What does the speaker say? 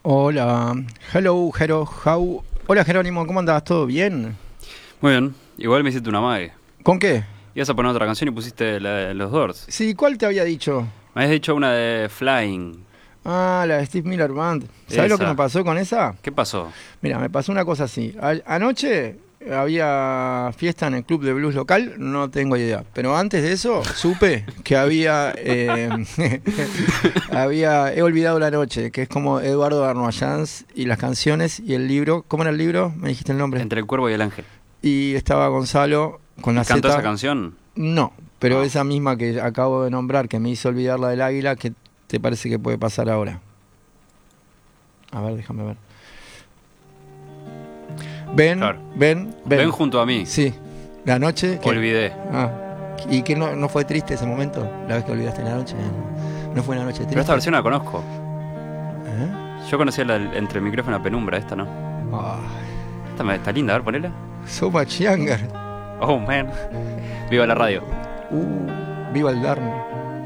Hola, hello, how. Hola Jerónimo, ¿cómo andás? ¿Todo bien? Muy bien, igual me hiciste una mague. ¿Con qué? Ibas a poner otra canción y pusiste la de los Doors. Sí, ¿cuál te había dicho? Me habías dicho una de Flying. Ah, la de Steve Miller Band. ¿Sabes lo que Esa. me pasó con esa? ¿Qué pasó? Mira, me pasó una cosa así. Anoche había fiesta en el club de blues local, no tengo idea. Pero antes de eso, supe que había... he olvidado la noche, que es como Eduardo Arnoyanz y las canciones y el libro. ¿Cómo era el libro? Me dijiste el nombre. Entre el cuervo y el ángel. Y estaba Gonzalo con la ¿Cantó Z. esa canción? No, pero No. esa misma que acabo de nombrar, que me hizo olvidar la del águila, ¿qué te parece que puede pasar ahora? A ver, déjame ver. Ven, Claro. ven. Ven junto a mí. Sí, la noche. Olvidé. Ah, ¿y qué no fue triste ese momento? La vez que olvidaste la noche. ¿No fue una noche triste? Pero esta versión la conozco. ¿Eh? Yo conocía la entre el micrófono y la penumbra, esta no. Ay, Está linda, a ver, ponela. so much younger. Oh, man. Viva la radio. Viva el Darno.